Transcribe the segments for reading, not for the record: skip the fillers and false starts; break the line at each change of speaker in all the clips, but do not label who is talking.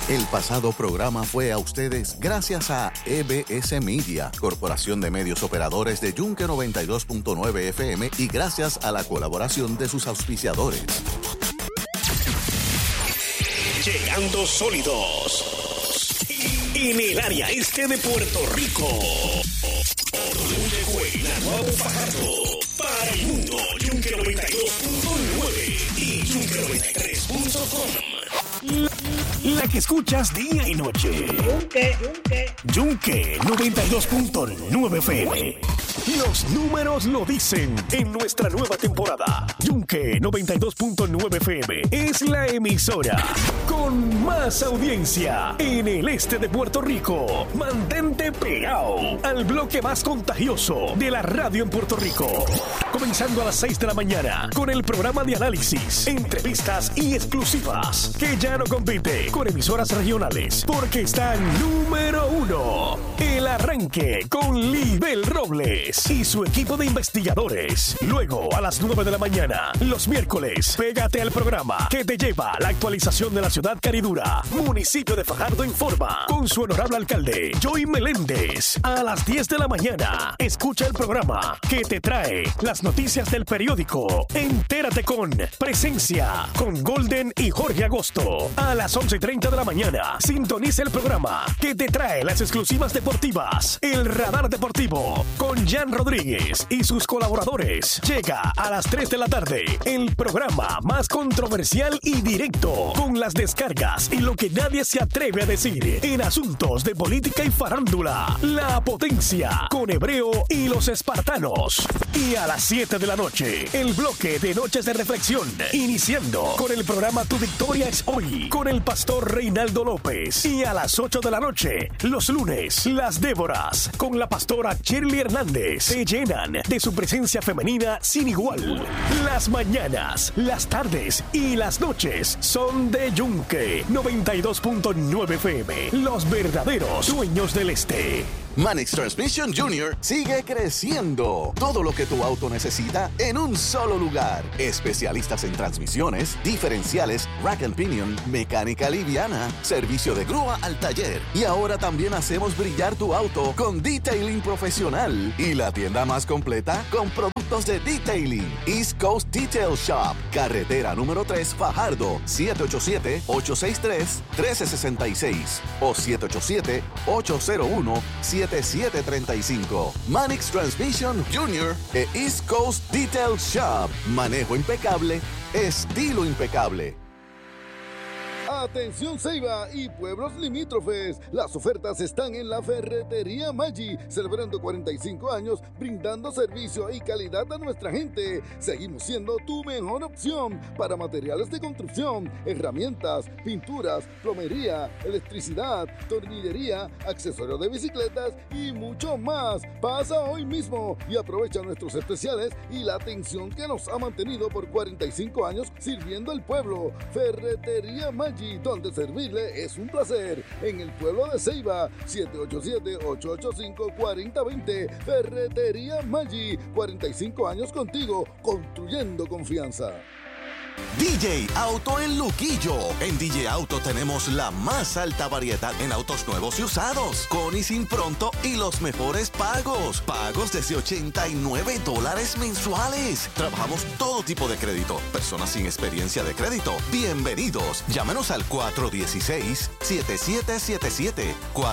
El pasado programa fue a ustedes gracias a EBS Media, Corporación de Medios Operadores de Yunque 92.9 FM y gracias a la colaboración de sus auspiciadores.
Llegando sólidos en el área este de Puerto Rico. Yunque, la nueva Fajardo. Para el mundo, Yunque 92.9 y Yunque93.com. La que escuchas día y noche. Yunque 92.9 FM. Los números lo dicen en nuestra nueva temporada. Yunque 92.9 FM es la emisora con más audiencia en el este de Puerto Rico. Mantente pegado al bloque más contagioso de la radio en Puerto Rico. Comenzando a las 6 de la mañana con el programa de análisis, entrevistas y exclusivas que ya no compite con emisoras regionales porque está número 1. El arranque con Libel Robles y su equipo de investigadores. Luego, a las 9 de la mañana, los miércoles, pégate al programa que te lleva a la actualización de la ciudad caridura. Municipio de Fajardo Informa, con su honorable alcalde, Joey Meléndez. A las 10 de la mañana, escucha el programa que te trae las noticias del periódico. Entérate con Presencia, con Golden y Jorge Agosto. A las 11:30 de la mañana, sintoniza el programa que te trae las exclusivas deportivas. El Radar Deportivo, con Jan Rodríguez y sus colaboradores. Llega a las 3 de la tarde el programa más controversial y directo, con las descargas y lo que nadie se atreve a decir en asuntos de política y farándula. La Potencia, con Hebreo y los Espartanos. Y a las 7 de la noche, el bloque de Noches de Reflexión, iniciando con el programa Tu Victoria es Hoy, con el pastor Reinaldo López. Y a las 8 de la noche, los lunes, Las Déboras, con la pastora Shirley Hernández, se llenan de su presencia femenina sin igual. Las mañanas, las tardes y las noches son de Yunque 92.9 FM, los verdaderos dueños del este.
Manix Transmission Jr. sigue creciendo. Todo lo que tu auto necesita en un solo lugar. Especialistas en transmisiones, diferenciales, rack and pinion, mecánica liviana, servicio de grúa al taller. Y ahora también hacemos brillar tu auto con detailing profesional. Y la tienda más completa con productos de detailing. East Coast Detail Shop. Carretera número 3, Fajardo. 787-863-1366 o 787-801-7735. Manix Transmission Jr. e East Coast Detail Shop. Manejo impecable, estilo impecable.
Atención Ceiba y pueblos limítrofes, las ofertas están en la Ferretería Maggi, celebrando 45 años, brindando servicio y calidad a nuestra gente. Seguimos siendo tu mejor opción para materiales de construcción, herramientas, pinturas, plomería, electricidad, tornillería, accesorios de bicicletas y mucho más. Pasa hoy mismo y aprovecha nuestros especiales y la atención que nos ha mantenido por 45 años sirviendo al pueblo. Ferretería Maggi, donde servirle es un placer. En el pueblo de Ceiba, 787-885-4020. Ferretería Maggi, 45 años contigo, construyendo confianza.
DJ Auto en Luquillo. En DJ Auto tenemos la más alta variedad en autos nuevos y usados, con y sin pronto y los mejores pagos. Pagos desde $89 mensuales. Trabajamos todo tipo de crédito. Personas sin experiencia de crédito, bienvenidos. Llámenos al 416-7777.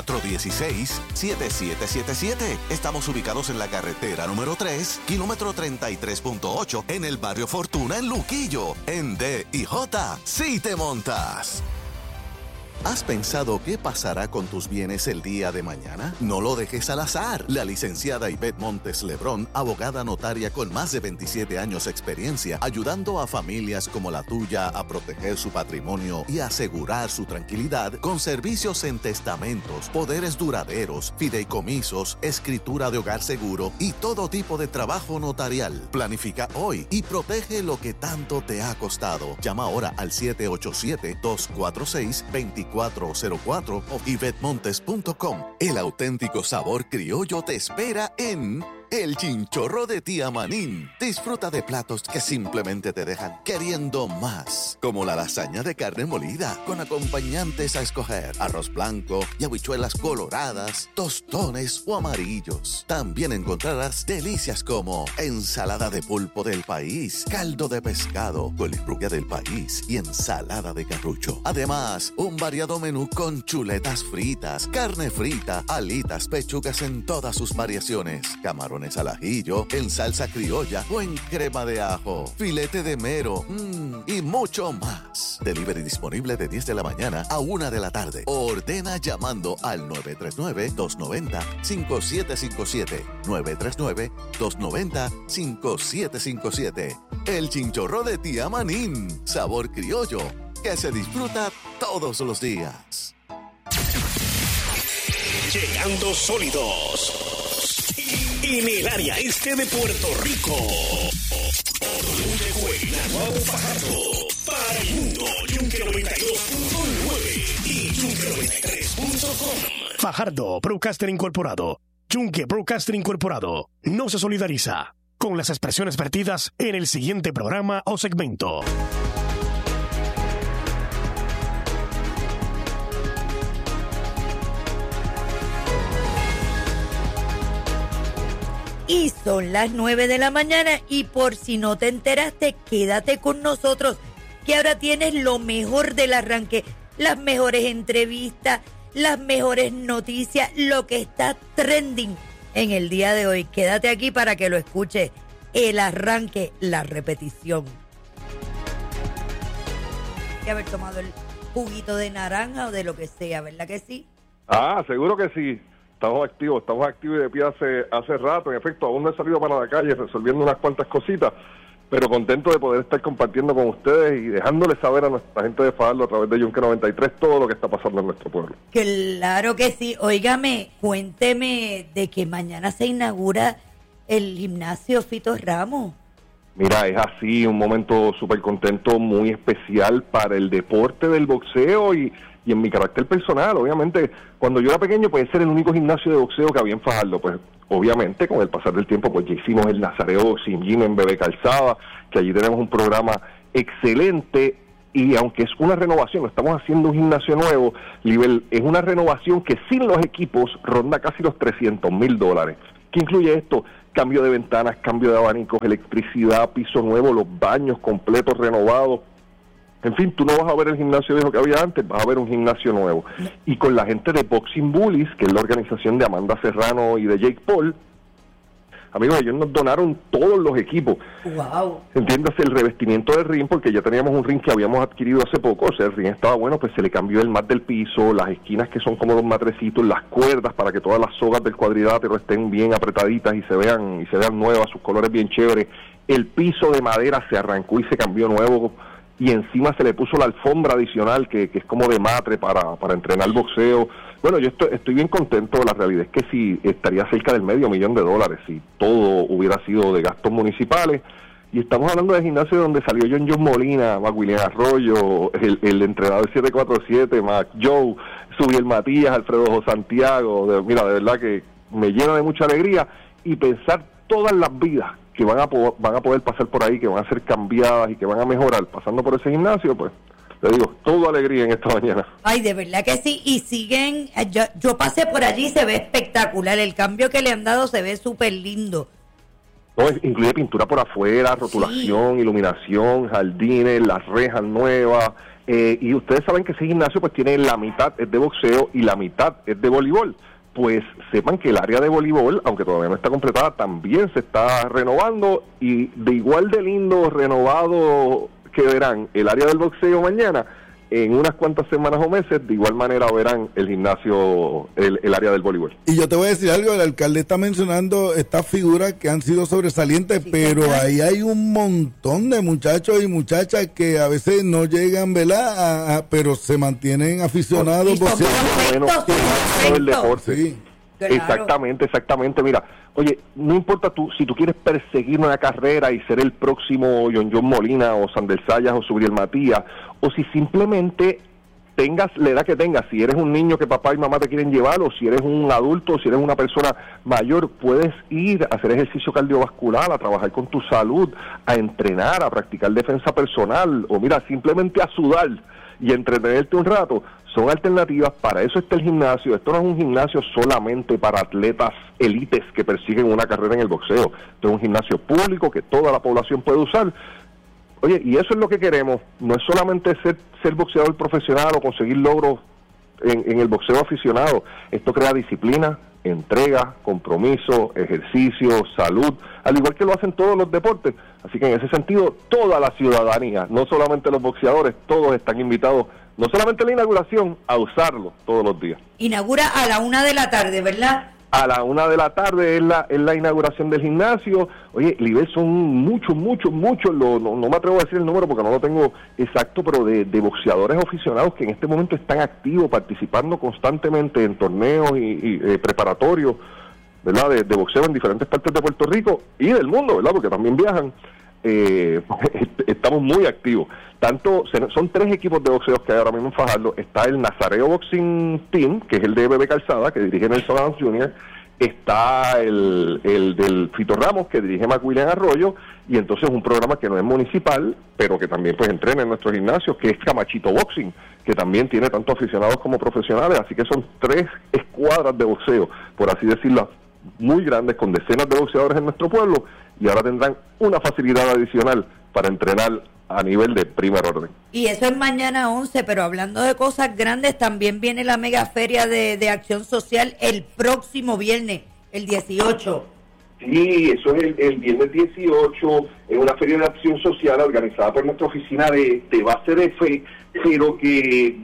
416-7777. Estamos ubicados en la carretera número 3, kilómetro 33.8, en el barrio Fortuna, en Luquillo. En D&J, sí te montas. ¿Has pensado qué pasará con tus bienes el día de mañana? No lo dejes al azar. La licenciada Ivette Montes Lebrón, abogada notaria con más de 27 años de experiencia, ayudando a familias como la tuya a proteger su patrimonio y asegurar su tranquilidad con servicios en testamentos, poderes duraderos, fideicomisos, escritura de hogar seguro y todo tipo de trabajo notarial. Planifica hoy y protege lo que tanto te ha costado. Llama ahora al 787-246-2404 o ivetmontes.com. El auténtico sabor criollo te espera en El Chinchorro de Tía Manín. Disfruta de platos que simplemente te dejan queriendo más, como la lasaña de carne molida, con acompañantes a escoger, arroz blanco y habichuelas coloradas, tostones o amarillos. También encontrarás delicias como ensalada de pulpo del país, caldo de pescado, colifrubia del país y ensalada de carrucho. Además, un variado menú con chuletas fritas, carne frita, alitas, pechugas en todas sus variaciones, camarones al ajillo, en salsa criolla o en crema de ajo, filete de mero y mucho más. Delivery disponible de 10 de la mañana a 1 de la tarde. Ordena llamando al 939-290-5757. 939-290-5757. El Chinchorro de Tía Manín. Sabor criollo que se disfruta todos los días.
Llegando sólidos en el área este de Puerto Rico. Naguabo Fajardo para el mundo. Yunque 92.9 y Yunque 93.com. Fajardo Broadcaster Incorporado. Yunque Broadcaster Incorporado no se solidariza con las expresiones vertidas en el siguiente programa o segmento.
Y son las 9 de la mañana y por si no te enteraste, quédate con nosotros, que ahora tienes lo mejor del arranque, las mejores entrevistas, las mejores noticias, lo que está trending en el día de hoy. Quédate aquí para que lo escuches, el arranque, la repetición. Hay que haber tomado el juguito de naranja o de lo que sea, ¿verdad que sí?
Seguro que sí. Estamos activos y de pie hace rato. En efecto, aún no he salido para la calle resolviendo unas cuantas cositas, pero contento de poder estar compartiendo con ustedes y dejándoles saber a nuestra gente de Fajardo a través de Yunque 93 todo lo que está pasando en nuestro pueblo.
Claro que sí. Óigame, cuénteme de que mañana se inaugura el gimnasio Fito Ramos.
Mira, es así, un momento súper contento, muy especial para el deporte del boxeo y en mi carácter personal. Obviamente, cuando yo era pequeño, pues ese era el único gimnasio de boxeo que había en Fajardo. Pues obviamente, con el pasar del tiempo, pues ya hicimos el Nazareo Boxing Gym en Bebé Calzada, que allí tenemos un programa excelente. Y aunque es una renovación, estamos haciendo un gimnasio nuevo, es una renovación que sin los equipos ronda casi los $300,000. ¿Qué incluye esto? Cambio de ventanas, cambio de abanicos, electricidad, piso nuevo, los baños completos renovados. En fin, tú no vas a ver el gimnasio viejo que había antes, vas a ver un gimnasio nuevo. Y con la gente de Boxing Bullies, que es la organización de Amanda Serrano y de Jake Paul, amigos, ellos nos donaron todos los equipos.
Wow.
Entiéndase, el revestimiento del ring, porque ya teníamos un ring que habíamos adquirido hace poco, o sea, el ring estaba bueno, pues se le cambió el mat del piso, las esquinas que son como los matrecitos, las cuerdas para que todas las sogas del cuadrilátero estén bien apretaditas y se vean nuevas, sus colores bien chéveres. El piso de madera se arrancó y se cambió nuevo, y encima se le puso la alfombra adicional que es como de matre para entrenar boxeo. Bueno, yo estoy bien contento. La realidad es que sí estaría cerca del $500,000 si todo hubiera sido de gastos municipales. Y estamos hablando de gimnasio donde salió John Molina, Mac William Arroyo, el entrenador 747, Mac Joe, Subiel Matías, Alfredo José Santiago. De verdad que me llena de mucha alegría y pensar todas las vidas que van a poder pasar por ahí, que van a ser cambiadas y que van a mejorar pasando por ese gimnasio, pues te digo, toda alegría en esta mañana.
Ay, de verdad que sí, y siguen, yo pasé por allí, se ve espectacular, el cambio que le han dado se ve súper lindo.
No, incluye pintura por afuera, rotulación, sí, iluminación, jardines, las rejas nuevas, y ustedes saben que ese gimnasio pues tiene la mitad es de boxeo y la mitad es de voleibol. Pues sepan que el área de voleibol, aunque todavía no está completada, también se está renovando, y de igual de lindo renovado que verán el área del boxeo mañana, en unas cuantas semanas o meses, de igual manera verán el gimnasio, el área del voleibol.
Y yo te voy a decir algo, el alcalde está mencionando estas figuras que han sido sobresalientes, sí, pero ahí hay un montón de muchachos y muchachas que a veces no llegan, ¿verdad? Pero se mantienen aficionados.
El deporte.
Sí.
Claro.
Exactamente. Mira, oye, no importa si tú quieres perseguir una carrera y ser el próximo John Molina o Sander Sayas o Subriel Matías, o si simplemente tengas la edad que tengas, si eres un niño que papá y mamá te quieren llevar, o si eres un adulto, si eres una persona mayor, puedes ir a hacer ejercicio cardiovascular, a trabajar con tu salud, a entrenar, a practicar defensa personal, o mira, simplemente a sudar y entretenerte un rato. Son alternativas, para eso está el gimnasio. Esto no es un gimnasio solamente para atletas élites que persiguen una carrera en el boxeo. Esto es un gimnasio público que toda la población puede usar. Oye, y eso es lo que queremos, no es solamente ser boxeador profesional o conseguir logros en el boxeo aficionado. Esto crea disciplina, entrega, compromiso, ejercicio, salud, al igual que lo hacen todos los deportes. Así que en ese sentido, toda la ciudadanía, no solamente los boxeadores, todos están invitados, no solamente a la inauguración, a usarlo todos los días.
Inaugura a la 1 de la tarde, ¿verdad?
A la 1 de la tarde es la inauguración del gimnasio. Oye, Libel, son muchos, no me atrevo a decir el número porque no lo tengo exacto, pero de boxeadores aficionados que en este momento están activos, participando constantemente en torneos y preparatorios, ¿verdad?, de boxeo en diferentes partes de Puerto Rico y del mundo, ¿verdad?, porque también viajan. Estamos muy activos. Son 3 equipos de boxeo que hay ahora mismo en Fajardo. Está el Nazareo Boxing Team, que es el de Bebe Calzada, que dirige Nelson Adams Jr., está el del Fito Ramos, que dirige McWilliam Arroyo, y entonces un programa que no es municipal, pero que también pues entrena en nuestros gimnasios, que es Camachito Boxing, que también tiene tanto aficionados como profesionales. Así que son 3 escuadras de boxeo, por así decirlo, muy grandes, con decenas de boxeadores en nuestro pueblo, y ahora tendrán una facilidad adicional para entrenar a nivel de primer orden.
Y eso es mañana 11, pero hablando de cosas grandes, también viene la mega feria de acción social el próximo viernes, el 18.
Sí, eso es el viernes 18, es una feria de acción social organizada por nuestra oficina de base de fe, pero que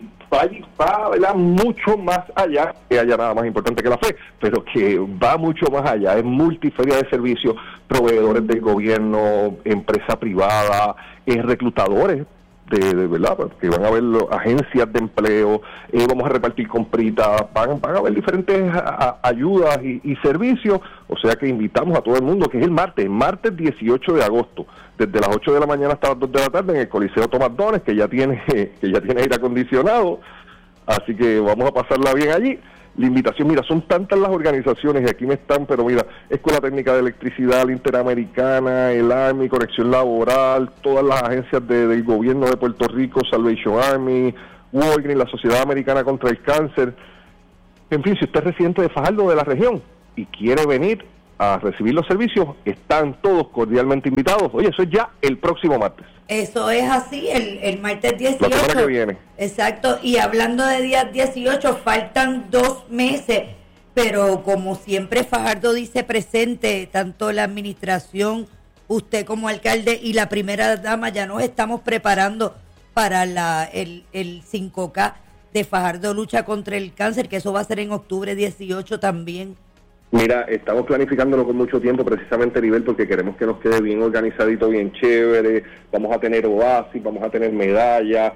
va ¿verdad?, mucho más allá, que haya nada más importante que la fe, pero que va mucho más allá. Es multiferia de servicios, proveedores del gobierno, empresa privada, reclutadores de verdad, que van a haber agencias de empleo, vamos a repartir compritas, van a haber diferentes ayudas y servicios. O sea que invitamos a todo el mundo, que es el martes 18 de agosto, desde las 8 de la mañana hasta las 2 de la tarde, en el Coliseo Tomás Dones, que ya tiene aire acondicionado, así que vamos a pasarla bien allí. La invitación, mira, son tantas las organizaciones, y aquí me están, pero mira, Escuela Técnica de Electricidad, la Interamericana, el Army, Conexión Laboral, todas las agencias del gobierno de Puerto Rico, Salvation Army, Walgreens, la Sociedad Americana contra el Cáncer. En fin, si usted es residente de Fajardo, de la región, y quiere venir a recibir los servicios, están todos cordialmente invitados. Oye, eso es ya el próximo martes.
Eso es así, el martes 18.
La semana que viene.
Exacto, y hablando de días 18, faltan 2 meses, pero como siempre Fajardo dice presente, tanto la administración, usted como alcalde y la primera dama, ya nos estamos preparando para el 5K de Fajardo Lucha contra el Cáncer, que eso va a ser en octubre 18 también.
Mira, estamos planificándolo con mucho tiempo, precisamente a nivel, porque queremos que nos quede bien organizadito, bien chévere. Vamos a tener oasis, vamos a tener medallas,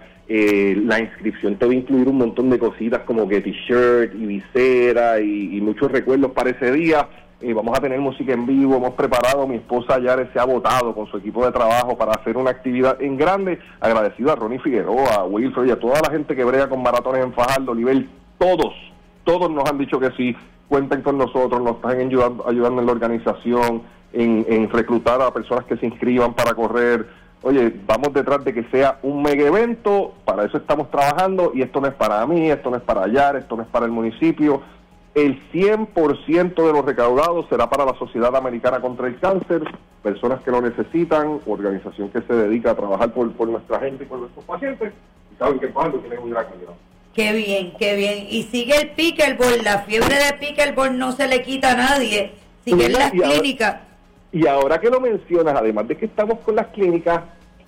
la inscripción te va a incluir un montón de cositas como que t-shirt y visera y muchos recuerdos para ese día. Vamos a tener música en vivo, hemos preparado, mi esposa Yare se ha votado con su equipo de trabajo para hacer una actividad en grande. Agradecido a Ronnie Figueroa, a Wilfred y a toda la gente que brega con maratones en Fajardo, Oliver, todos nos han dicho que sí. Cuenten con nosotros, nos están ayudando en la organización, en reclutar a personas que se inscriban para correr. Oye, vamos detrás de que sea un mega evento, para eso estamos trabajando, y esto no es para mí, esto no es para Yar, esto no es para el municipio. El 100% de los recaudados será para la Sociedad Americana contra el Cáncer, personas que lo necesitan, organización que se dedica a trabajar por nuestra gente y por nuestros pacientes, y saben que Fajardo tiene un gran calidad.
Qué bien, qué bien. Y sigue el pickleball, la fiebre de pickleball no se le quita a nadie. Sigue en las clínicas.
Y ahora que lo mencionas, además de que estamos con las clínicas,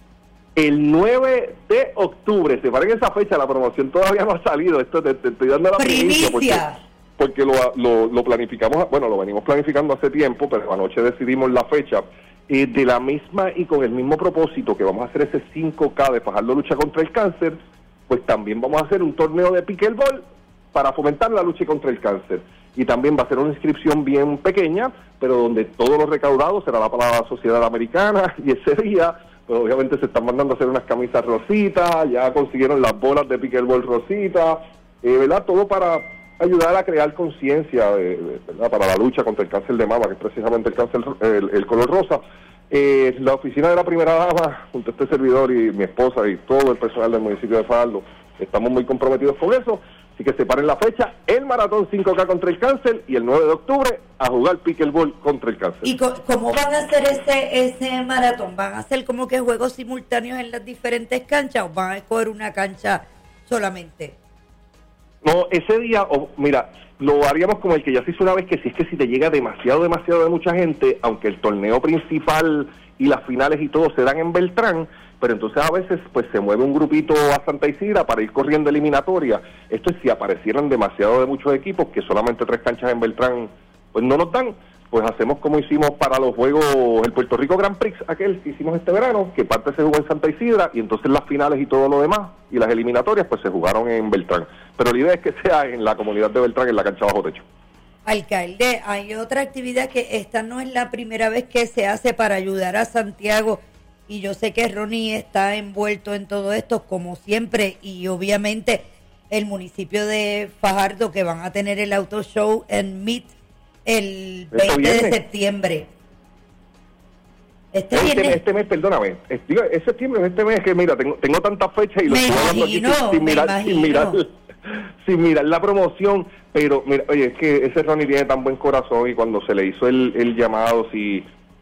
el 9 de octubre, se para en esa fecha, la promoción todavía no ha salido, esto te estoy dando la primicia. Porque lo planificamos, bueno, lo venimos planificando hace tiempo, pero anoche decidimos la fecha. De la misma y con el mismo propósito que vamos a hacer ese 5K de Fajardo Lucha contra el Cáncer, pues también vamos a hacer un torneo de pickleball para fomentar la lucha contra el cáncer. Y también va a ser una inscripción bien pequeña, pero donde todos los recaudados será para la Sociedad Americana, y ese día pues obviamente se están mandando a hacer unas camisas rositas, ya consiguieron las bolas de pickleball rosita, ¿verdad? Todo para ayudar a crear conciencia, ¿verdad? Para la lucha contra el cáncer de mama, que es precisamente el cáncer, el color rosa. La oficina de la primera dama, junto a este servidor y mi esposa y todo el personal del municipio de Fajardo, estamos muy comprometidos con eso, así que separen la fecha, el maratón 5K contra el cáncer, y el 9 de octubre a jugar pickleball contra el cáncer.
¿Y cómo van a hacer ese maratón? ¿Van a hacer como que juegos simultáneos en las diferentes canchas o van a escoger una cancha solamente?
No, ese día, mira, lo haríamos como el que ya se hizo una vez, que si es que si te llega demasiado de mucha gente, aunque el torneo principal y las finales y todo se dan en Beltrán, pero entonces a veces pues se mueve un grupito a Santa Isidra para ir corriendo eliminatoria. Esto es si aparecieran demasiado de muchos equipos, que solamente 3 canchas en Beltrán pues no nos dan, pues hacemos como hicimos para los juegos, el Puerto Rico Grand Prix, aquel que hicimos este verano, que parte se jugó en Santa Isidra, y entonces las finales y todo lo demás, y las eliminatorias, pues se jugaron en Beltrán. Pero la idea es que sea en la comunidad de Beltrán, en la cancha bajo techo.
Alcalde, hay otra actividad que esta no es la primera vez que se hace para ayudar a Santiago, y yo sé que Ronnie está envuelto en todo esto, como siempre, y obviamente el municipio de Fajardo, que van a tener el auto show en MIT el 20 de septiembre.
Este mes, perdóname, es septiembre, este mes, que mira, tengo tantas fechas y lo estoy hablando aquí sin mirar la promoción, pero mira, oye, es que ese Ronnie tiene tan buen corazón, y cuando se le hizo el llamado, si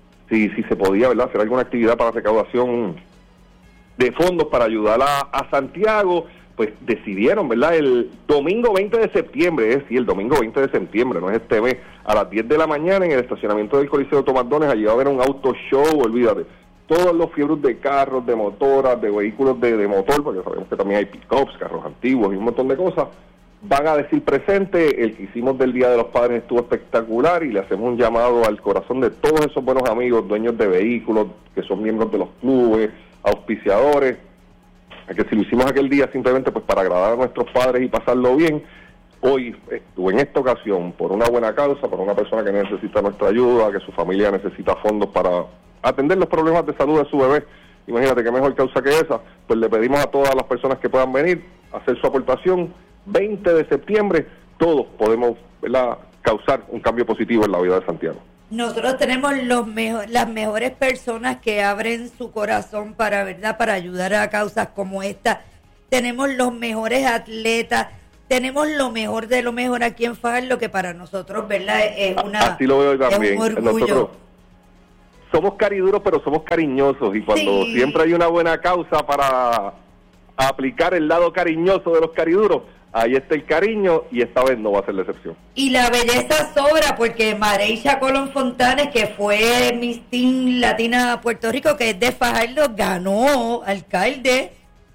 se podía, ¿verdad?, hacer alguna actividad para recaudación de fondos para ayudar a Santiago, pues decidieron, ¿verdad?, el domingo 20 de septiembre, el domingo 20 de septiembre, no es este mes, a las 10 de la mañana en el estacionamiento del Coliseo de Tomás Dones, allí va a haber un auto show, olvídate, todos los fiebros de carros, de motoras, de vehículos de motor, porque sabemos que también hay pick-ups, carros antiguos y un montón de cosas, van a decir presente. El que hicimos del Día de los Padres estuvo espectacular, y le hacemos un llamado al corazón de todos esos buenos amigos, dueños de vehículos, que son miembros de los clubes, auspiciadores, a que si lo hicimos aquel día simplemente pues para agradar a nuestros padres y pasarlo bien, hoy estuve en esta ocasión por una buena causa, por una persona que necesita nuestra ayuda, que su familia necesita fondos para atender los problemas de salud de su bebé. Imagínate qué mejor causa que esa. Pues le pedimos a todas las personas que puedan venir a hacer su aportación. 20 de septiembre, todos podemos, ¿verdad?, causar un cambio positivo en la vida de Santiago.
Nosotros tenemos las mejores personas que abren su corazón para, ¿verdad?, para ayudar a causas como esta. Tenemos los mejores atletas, tenemos lo mejor de lo mejor aquí en Fajardo, que para nosotros, ¿verdad?,
así lo veo también.
Es un orgullo.
Nosotros somos cariduros, pero somos cariñosos, y cuando siempre hay una buena causa para aplicar el lado cariñoso de los cariduros, ahí está el cariño, y esta vez no va a ser la excepción.
Y la belleza sobra, porque Mareisha Colón Fontanes, que fue Miss Teen Latina Puerto Rico, que es de Fajardo, ganó, alcalde.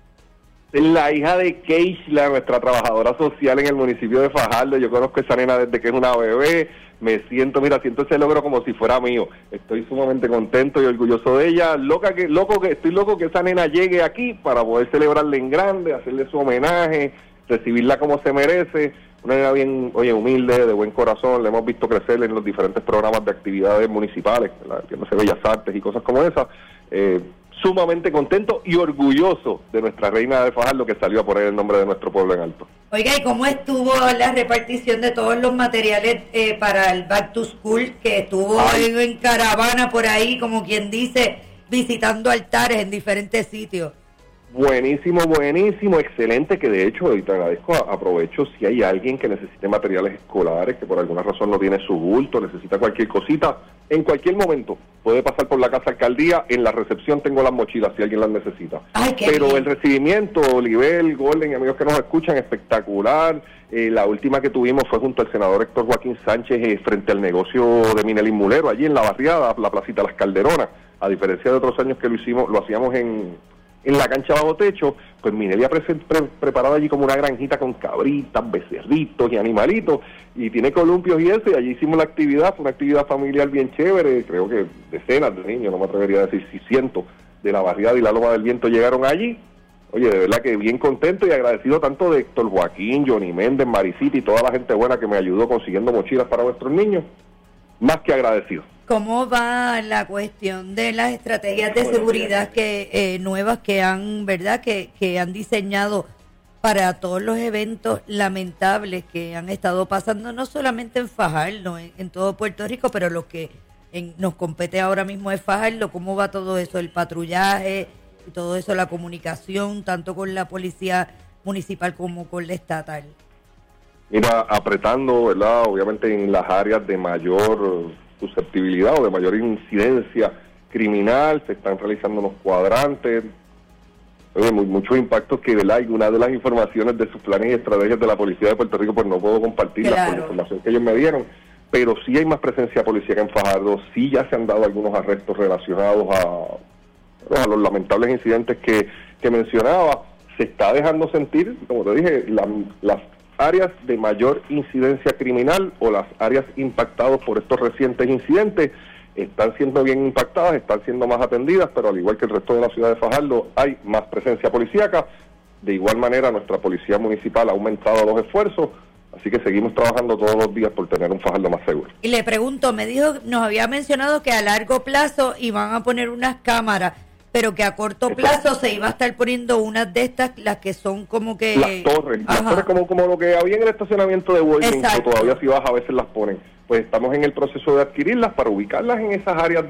Es la hija de Keishla, nuestra trabajadora social en el municipio de Fajardo. Yo conozco a esa nena desde que es una bebé. Siento ese logro como si fuera mío. Estoy sumamente contento y orgulloso de ella. Estoy loco que esa nena llegue aquí para poder celebrarle en grande, hacerle su homenaje, recibirla como se merece. Una nena bien, humilde, de buen corazón. Le hemos visto crecer en los diferentes programas de actividades municipales, entiéndase Bellas Artes y cosas como esas. Sumamente contento y orgulloso de nuestra reina de Fajardo, que salió a poner el nombre de nuestro pueblo en alto.
Oiga, ¿y cómo estuvo la repartición de todos los materiales para el Back to School, que estuvo en caravana por ahí, como quien dice, visitando altares en diferentes sitios?
Buenísimo, excelente, que de hecho, y te agradezco, aprovecho, si hay alguien que necesite materiales escolares, que por alguna razón no tiene su bulto, necesita cualquier cosita, en cualquier momento puede pasar por la Casa Alcaldía. En la recepción tengo las mochilas si alguien las necesita. Pero bien. El recibimiento, Oliver, Golden y amigos que nos escuchan, espectacular. La última que tuvimos fue junto al senador Héctor Joaquín Sánchez, frente al negocio de Minelín Mulero, allí en la barriada, la placita Las Calderonas. A diferencia de otros años que lo hacíamos en la cancha bajo techo, pues Minelli ha preparado allí como una granjita con cabritas, becerritos y animalitos, y tiene columpios y eso, y allí hicimos la actividad. Fue una actividad familiar bien chévere. Creo que decenas de niños, no me atrevería a decir si cientos, de la barriada y la Loma del Viento llegaron allí. Oye, de verdad que bien contento y agradecido tanto de Héctor Joaquín, Johnny Méndez, Maricita y toda la gente buena que me ayudó consiguiendo mochilas para nuestros niños. Más que agradecido.
¿Cómo va la cuestión de las estrategias de seguridad que nuevas que han, verdad, que han diseñado para todos los eventos lamentables que han estado pasando, no solamente en Fajardo, en todo Puerto Rico, pero lo que nos compete ahora mismo es Fajardo? ¿Cómo va todo eso, el patrullaje y todo eso, la comunicación, tanto con la policía municipal como con la estatal?
Mira, apretando, ¿verdad? Obviamente en las áreas de mayor susceptibilidad o de mayor incidencia criminal, se están realizando unos cuadrantes, muchos impactos que, ¿verdad? Y una de las informaciones de sus planes y estrategias de la Policía de Puerto Rico, pues no puedo compartirlas por la información que ellos me dieron, pero sí hay más presencia policíaca en Fajardo, sí ya se han dado algunos arrestos relacionados a los lamentables incidentes que mencionaba. Se está dejando sentir, como te dije, las áreas de mayor incidencia criminal o las áreas impactadas por estos recientes incidentes están siendo bien impactadas, están siendo más atendidas, pero al igual que el resto de la ciudad de Fajardo hay más presencia policíaca. De igual manera nuestra policía municipal ha aumentado los esfuerzos, así que seguimos trabajando todos los días por tener un Fajardo más seguro.
Y le pregunto, nos había mencionado que a largo plazo iban a poner unas cámaras, pero que a corto plazo se iba a estar poniendo unas de estas, las que son como que...
Las torres como lo que había en el estacionamiento de Walgreens, todavía si vas a veces las ponen. Pues estamos en el proceso de adquirirlas para ubicarlas en esas áreas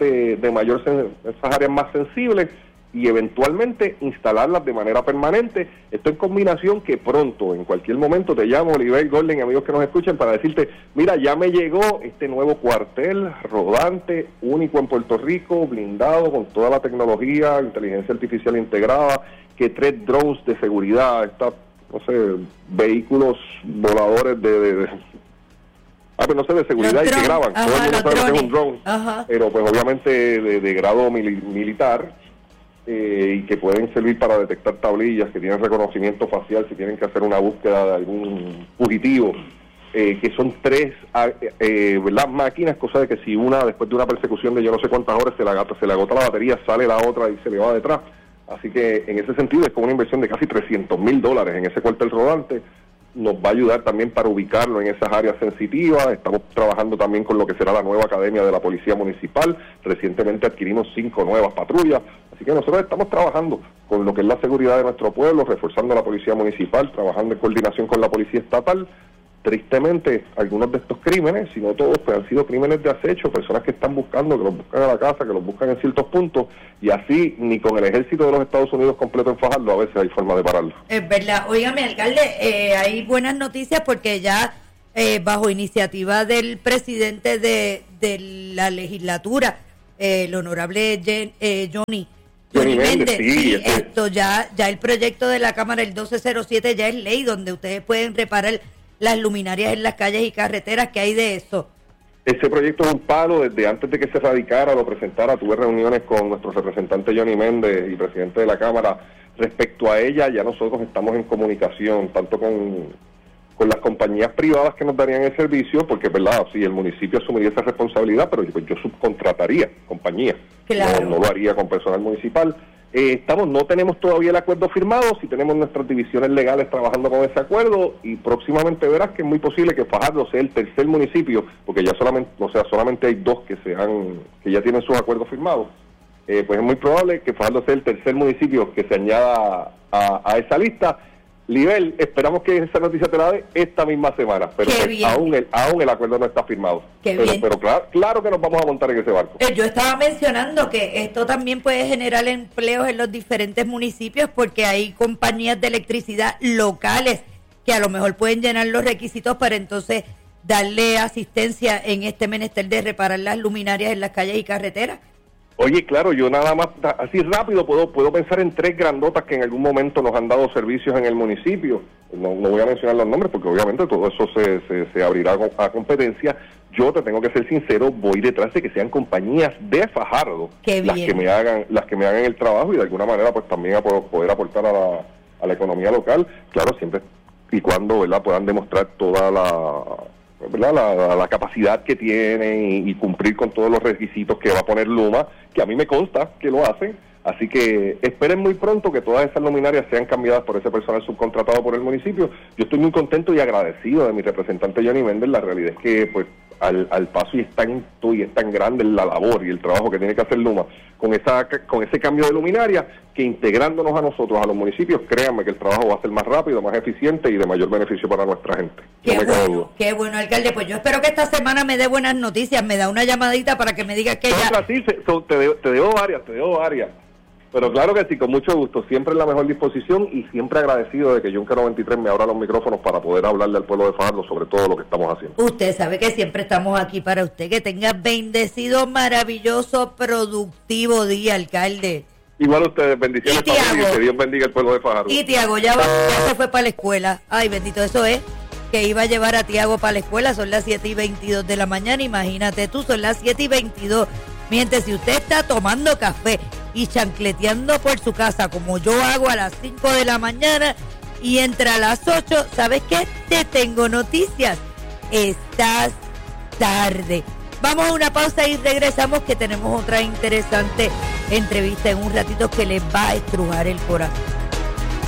esas áreas más sensibles y eventualmente instalarlas de manera permanente. Esto en combinación que pronto, en cualquier momento, te llamo, Oliver Golden, amigos que nos escuchen, para decirte, mira, ya me llegó este nuevo cuartel rodante, único en Puerto Rico, blindado con toda la tecnología, inteligencia artificial integrada, que 3 drones de seguridad, vehículos voladores de seguridad y que graban. Todo el mundo sabe que es un drone, pero pues obviamente de grado militar, y que pueden servir para detectar tablillas, que tienen reconocimiento facial, si tienen que hacer una búsqueda de algún fugitivo, que son 3 ¿verdad? Máquinas, cosa de que si una, después de una persecución de yo no sé cuántas horas, se le agota la batería, sale la otra y se le va detrás. Así que en ese sentido es como una inversión de casi $300,000 en ese cuartel rodante. Nos va a ayudar también para ubicarlo en esas áreas sensitivas. Estamos trabajando también con lo que será la nueva academia de la Policía Municipal. Recientemente adquirimos 5 nuevas patrullas. Así que nosotros estamos trabajando con lo que es la seguridad de nuestro pueblo, reforzando la Policía Municipal, trabajando en coordinación con la Policía Estatal. Tristemente, algunos de estos crímenes, si no todos, pues han sido crímenes de acecho, personas que están buscando, que los buscan a la casa, que los buscan en ciertos puntos, y así ni con el ejército de los Estados Unidos completo en Fajardo a veces hay forma de pararlo. Es
verdad. Óigame, alcalde, hay buenas noticias porque ya bajo iniciativa del presidente de la legislatura, el honorable Johnny Méndez, sí, esto ya el proyecto de la Cámara, el 1207, ya es ley, donde ustedes pueden reparar las luminarias en las calles y carreteras. ¿Qué hay de eso?
Ese proyecto es un palo. Desde antes de que se radicara, lo presentara, tuve reuniones con nuestro representante Johnny Méndez y presidente de la Cámara respecto a ella. Ya nosotros estamos en comunicación tanto con las compañías privadas que nos darían el servicio, porque verdad, sí, el municipio asumiría esa responsabilidad, pero yo subcontrataría compañías, claro. No lo haría con personal municipal. No tenemos todavía el acuerdo firmado, sí tenemos nuestras divisiones legales trabajando con ese acuerdo, y próximamente verás que es muy posible que Fajardo sea el tercer municipio, porque ya solamente hay 2 que ya tienen sus acuerdos firmados. Pues es muy probable que Fajardo sea el tercer municipio que se añada a esa lista. Libel, esperamos que esa noticia te la dé esta misma semana, pero aún el acuerdo no está firmado. Pero claro que nos vamos a montar en ese barco.
Yo estaba mencionando que esto también puede generar empleos en los diferentes municipios, porque hay compañías de electricidad locales que a lo mejor pueden llenar los requisitos para entonces darle asistencia en este menester de reparar las luminarias en las calles y carreteras.
Oye, claro, yo nada más, así rápido, puedo pensar en 3 grandotas que en algún momento nos han dado servicios en el municipio. No voy a mencionar los nombres porque obviamente todo eso se abrirá a competencia. Yo te tengo que ser sincero, voy detrás de que sean compañías de Fajardo las que me hagan el trabajo, y de alguna manera pues también a poder aportar a la economía local. Claro, siempre y cuando, ¿verdad?, puedan demostrar toda la capacidad que tienen y cumplir con todos los requisitos que va a poner Luma, que a mí me consta que lo hacen. Así que esperen muy pronto que todas esas luminarias sean cambiadas por ese personal subcontratado por el municipio. Yo estoy muy contento y agradecido de mi representante Johnny Méndez. La realidad es que pues al paso y es tan grande la labor y el trabajo que tiene que hacer Luma con ese cambio de luminaria, que integrándonos a nosotros, a los municipios, créanme que el trabajo va a ser más rápido, más eficiente y de mayor beneficio para nuestra gente.
Qué bueno, alcalde. Pues yo espero que esta semana me dé buenas noticias, me da una llamadita para que me diga que ya...
Sí, te debo varias. Pero claro que sí, con mucho gusto, siempre en la mejor disposición y siempre agradecido de que Yunque 93 me abra los micrófonos para poder hablarle al pueblo de Fajardo sobre todo lo que estamos haciendo.
Usted sabe que siempre estamos aquí para usted, que tenga bendecido, maravilloso, productivo día, alcalde.
Igual ustedes, bendiciones para y que Dios bendiga el pueblo de Fajardo.
Y Tiago ya se fue para la escuela. Ay, bendito, eso es, que iba a llevar a Tiago para la escuela, son las 7:22 de la mañana, imagínate tú, son las 7:22. Mientras si usted está tomando café y chancleteando por su casa, como yo hago a las 5 de la mañana y entra a las 8, ¿sabes qué? Te tengo noticias. Estás tarde. Vamos a una pausa y regresamos, que tenemos otra interesante entrevista en un ratito que les va a estrujar el corazón.